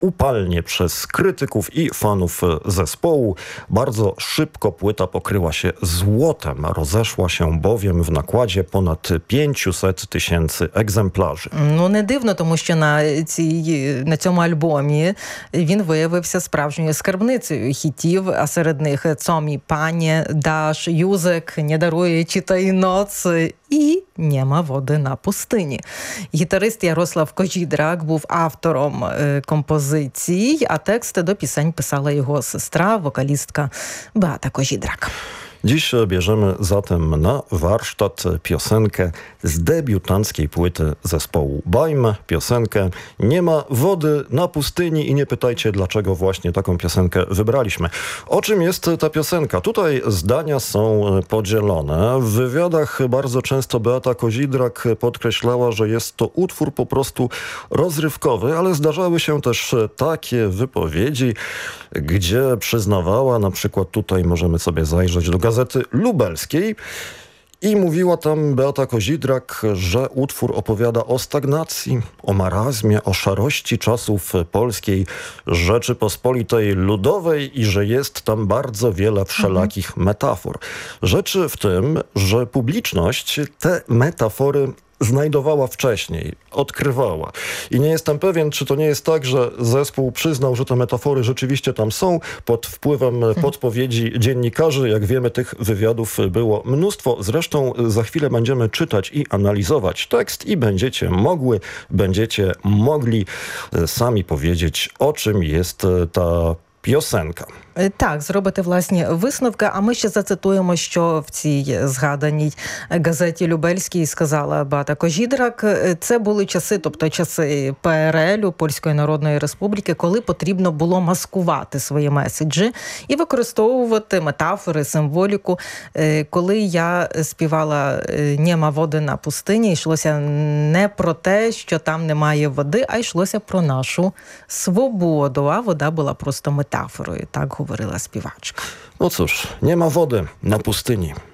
upalnie przez krytyków i fanów zespołu. Bardzo szybko płyta pokryła się złotem. Rozeszła się bowiem w nakładzie ponad 500 000 egземпляrzy. Ну, не дивно, тому що на цьому альбомі він виявився справжньою скарбницею хітів, а серед них «Co mi panie», «Dasz», «Józek», «Nie daruję ci tej nocy» і «Нема води на пустині». Гітарист Ярослав Кожідрак був автором композицій, а тексти до пісень писала його сестра, wokalistka Beata Kozidrak. Dziś bierzemy zatem na warsztat piosenkę z debiutanckiej płyty zespołu Bajm. Piosenkę Nie ma wody na pustyni i nie pytajcie, dlaczego właśnie taką piosenkę wybraliśmy. O czym jest ta piosenka? Tutaj zdania są podzielone. W wywiadach bardzo często Beata Kozidrak podkreślała, że jest to utwór po prostu rozrywkowy, ale zdarzały się też takie wypowiedzi, gdzie przyznawała, na przykład tutaj możemy sobie zajrzeć do Gazety Lubelskiej, i mówiła tam Beata Kozidrak, że utwór opowiada o stagnacji, o marazmie, o szarości czasów polskiej Rzeczypospolitej Ludowej i że jest tam bardzo wiele wszelakich metafor. Rzeczy w tym, że publiczność te metafory znajdowała wcześniej, odkrywała. I nie jestem pewien, czy to nie jest tak, że zespół przyznał, że te metafory rzeczywiście tam są pod wpływem podpowiedzi dziennikarzy. Jak wiemy, tych wywiadów było mnóstwo. Zresztą za chwilę będziemy czytać i analizować tekst i będziecie mogli sami powiedzieć, o czym jest ta piosenka. Так, зробити власні висновки, а ми ще зацитуємо, що в цій згаданій газеті Любельській сказала Беата Kozidrak. Це були часи, тобто часи ПРЛ, Польської Народної Республіки, коли потрібно було маскувати свої меседжі і використовувати метафори, символіку. Коли я співала «Нема води на пустині», йшлося не про те, що там немає води, а йшлося про нашу свободу, а вода була просто метафорою, так говорила співачка. No cóż, nie ma wody na pustyni.